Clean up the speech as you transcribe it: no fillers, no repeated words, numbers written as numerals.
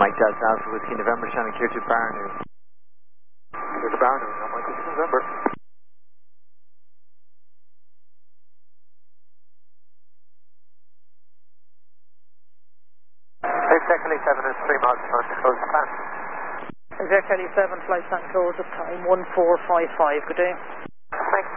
Mike Delta Alpha Whiskey November, Shannon Clear to Barnew. Clear to Barnew, now Mike Whiskey November. Exec Kelly 7 is 3 miles front, close the plan. Exec Kelly 7, flight plan close at time 1455, good day.